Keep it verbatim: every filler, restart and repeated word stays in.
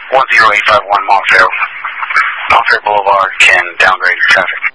one zero eight five one Montfair. Montfair Boulevard can downgrade your traffic.